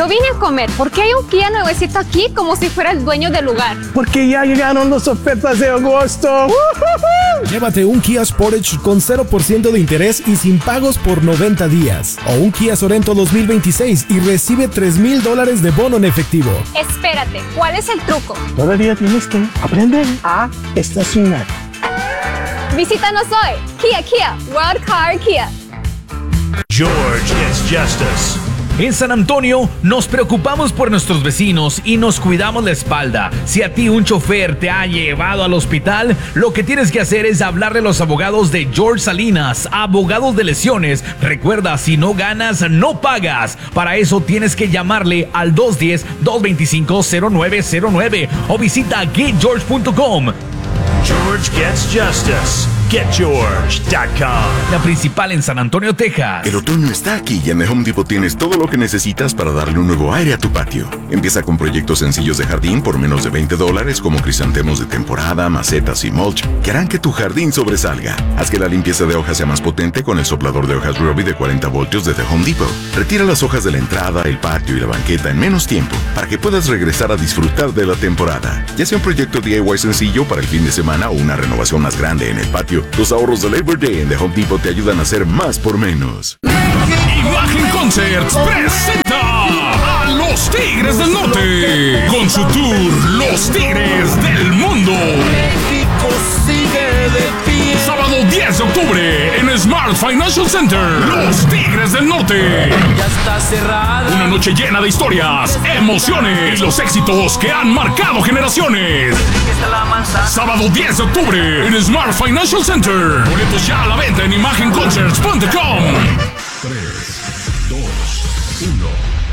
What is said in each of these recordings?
No vine a comer, porque hay un Kia nuevecito aquí como si fuera el dueño del lugar. Porque ya llegaron las ofertas de agosto. Llévate un Kia Sportage con 0% de interés y sin pagos por 90 días. O un Kia Sorento 2026 y recibe $3,000 de bono en efectivo. Espérate, ¿cuál es el truco? Todavía tienes que aprender a estacionar. Visítanos hoy. Kia, Wild Car Kia. George gets justice. En San Antonio nos preocupamos por nuestros vecinos y nos cuidamos la espalda. Si a ti un chofer te ha llevado al hospital, lo que tienes que hacer es hablarle a los abogados de George Salinas, abogados de lesiones. Recuerda, si no ganas, no pagas. Para eso tienes que llamarle al 210-225-0909 o visita getgeorge.com. George gets justice. GetGeorge.com. La principal en San Antonio, Texas. El otoño está aquí y en The Home Depot tienes todo lo que necesitas para darle un nuevo aire a tu patio. Empieza con proyectos sencillos de jardín por menos de $20 como crisantemos de temporada, macetas y mulch que harán que tu jardín sobresalga. Haz que la limpieza de hojas sea más potente con el soplador de hojas Ryobi de 40 voltios de The Home Depot. Retira las hojas de la entrada, el patio y la banqueta en menos tiempo para que puedas regresar a disfrutar de la temporada. Ya sea un proyecto DIY sencillo para el fin de semana o una renovación más grande en el patio, los ahorros de Labor Day en The Home Depot te ayudan a hacer más por menos. Imagen Concerts presenta a los Tigres del Norte con su tour Los Tigres del Mundo. México sigue de pie. Sábado 10 de octubre en Smart Financial Center. Los Tigres del Norte. Ya está cerrada. Una noche llena de historias, emociones y los éxitos que han marcado generaciones. Sábado 10 de octubre en Smart Financial Center. Boletos ya a la venta en imagenconcerts.com. 3, 2, 1.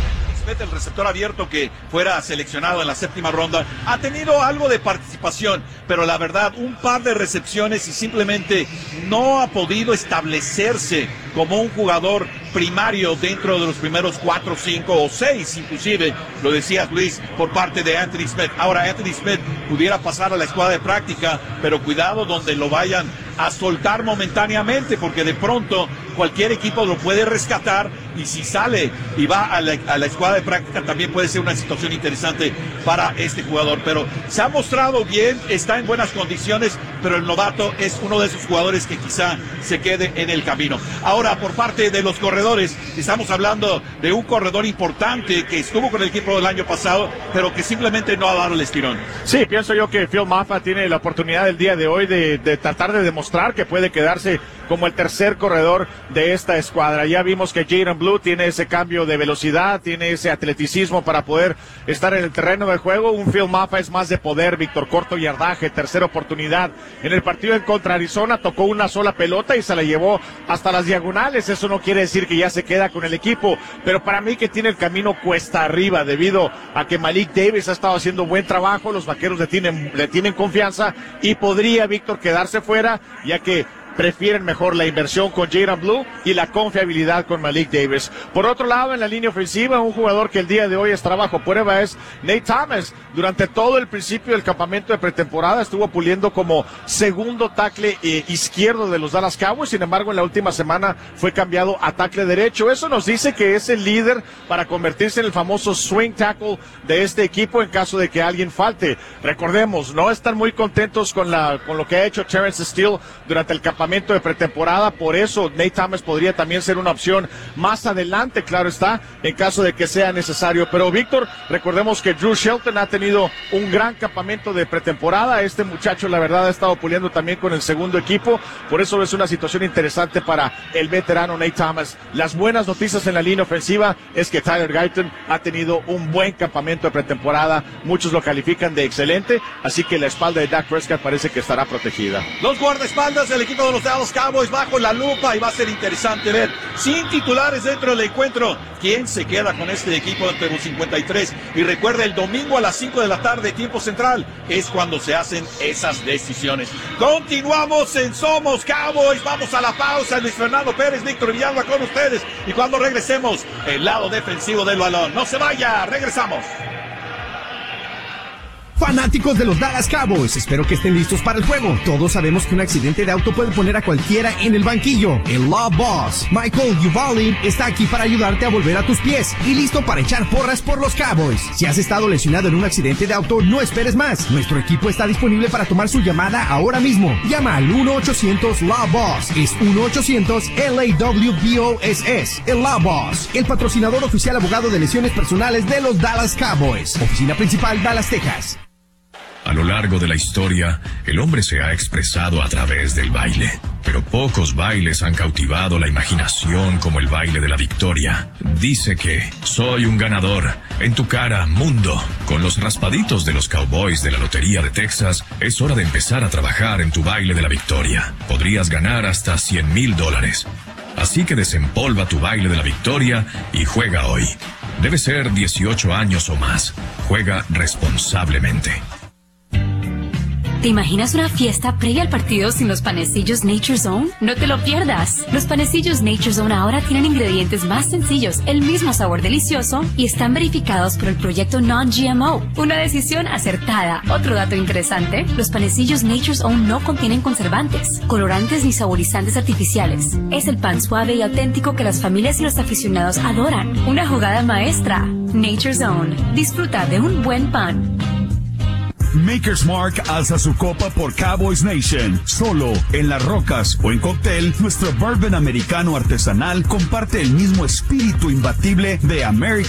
El receptor abierto que fuera seleccionado en la séptima ronda ha tenido algo de participación, pero la verdad, un par de recepciones y simplemente no ha podido establecerse como un jugador primario dentro de los primeros 4, 5 o 6, inclusive, lo decías Luis, por parte de Anthony Smith. Ahora Anthony Smith pudiera pasar a la escuadra de práctica, pero cuidado donde lo vayan a soltar momentáneamente, porque de pronto cualquier equipo lo puede rescatar, y si sale y va a la escuadra de práctica también puede ser una situación interesante para este jugador. Pero se ha mostrado bien, está en buenas condiciones, pero el novato es uno de esos jugadores que quizá se quede en el camino. Ahora, por parte de los corredores, estamos hablando de un corredor importante que estuvo con el equipo del año pasado, pero que simplemente no ha dado el estirón. Sí, pienso yo que Phil Maffa tiene la oportunidad el día de hoy de tratar de demostrar que puede quedarse como el tercer corredor de esta escuadra. Ya vimos que Jaden Blue tiene ese cambio de velocidad, tiene ese atleticismo para poder estar en el terreno de juego. Un Phil Maffa es más de poder, Víctor, corto yardaje, tercera oportunidad. En el partido en contra Arizona tocó una sola pelota y se la llevó hasta las diagonales. Eso no quiere decir que ya se queda con el equipo, pero para mí que tiene el camino cuesta arriba debido a que Malik Davis ha estado haciendo buen trabajo. Los vaqueros le tienen confianza y podría, Víctor, quedarse fuera, ya que prefieren mejor la inversión con Jaden Blue y la confiabilidad con Malik Davis. Por otro lado, en la línea ofensiva, un jugador que el día de hoy está bajo prueba es Nate Thomas. Durante todo el principio del campamento de pretemporada estuvo puliendo como segundo tackle izquierdo de los Dallas Cowboys. Sin embargo, en la última semana fue cambiado a tackle derecho. Eso nos dice que es el líder para convertirse en el famoso swing tackle de este equipo en caso de que alguien falte. Recordemos, no están muy contentos con lo que ha hecho Terrence Steele durante el campamento de pretemporada, por eso Nate Thomas podría también ser una opción más adelante, claro está, en caso de que sea necesario. Pero Víctor, recordemos que Drew Shelton ha tenido un gran campamento de pretemporada. Este muchacho, la verdad, ha estado puliendo también con el segundo equipo, por eso es una situación interesante para el veterano Nate Thomas. Las buenas noticias en la línea ofensiva es que Tyler Guyton ha tenido un buen campamento de pretemporada, muchos lo califican de excelente, así que la espalda de Dak Prescott parece que estará protegida. Los guardaespaldas del equipo de los Dallas Cowboys bajo la lupa, y va a ser interesante ver, sin titulares dentro del encuentro, quién se queda con este equipo entre los 53. Y recuerda, el domingo a las 5 de la tarde, tiempo central, es cuando se hacen esas decisiones. Continuamos en Somos Cowboys, vamos a la pausa. Luis Fernando Pérez, Víctor Villalba con ustedes, y cuando regresemos, el lado defensivo del balón. No se vaya, regresamos. Fanáticos de los Dallas Cowboys, espero que estén listos para el juego. Todos sabemos que un accidente de auto puede poner a cualquiera en el banquillo. El Law Boss, Michael Uvalde, está aquí para ayudarte a volver a tus pies y listo para echar porras por los Cowboys. Si has estado lesionado en un accidente de auto, no esperes más. Nuestro equipo está disponible para tomar su llamada ahora mismo. Llama al 1-800-LAW-BOSS. Es 1-800-LAW-BOSS. El Law Boss, el patrocinador oficial abogado de lesiones personales de los Dallas Cowboys. Oficina principal, Dallas, Texas. A lo largo de la historia, el hombre se ha expresado a través del baile. Pero pocos bailes han cautivado la imaginación como el baile de la victoria. Dice que soy un ganador. En tu cara, mundo. Con los raspaditos de los Cowboys de la Lotería de Texas, es hora de empezar a trabajar en tu baile de la victoria. Podrías ganar hasta $100,000. Así que desempolva tu baile de la victoria y juega hoy. Debe ser 18 años o más. Juega responsablemente. ¿Te imaginas una fiesta previa al partido sin los panecillos Nature Zone? No te lo pierdas. Los panecillos Nature Zone ahora tienen ingredientes más sencillos, el mismo sabor delicioso y están verificados por el proyecto Non-GMO. Una decisión acertada. Otro dato interesante, los panecillos Nature Zone no contienen conservantes, colorantes ni saborizantes artificiales. Es el pan suave y auténtico que las familias y los aficionados adoran. Una jugada maestra. Nature Zone. Disfruta de un buen pan. Maker's Mark alza su copa por Cowboys Nation. Solo en Las Rocas o en cóctel, nuestro bourbon americano artesanal comparte el mismo espíritu imbatible de American